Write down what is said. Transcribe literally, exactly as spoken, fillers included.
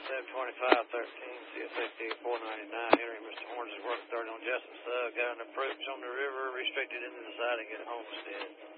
seven twenty-five thirteen, C S H D four ninety-nine. Henry, Mister Horns is working thirty on Jessup Sub. Got an approach on the river, restricted into the siding at Homestead.